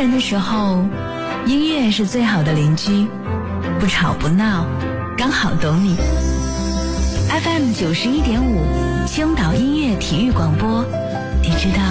人的时候，音乐是最好的邻居，不吵不闹，刚好懂你。FM 91.5，青岛音乐体育广播，你知道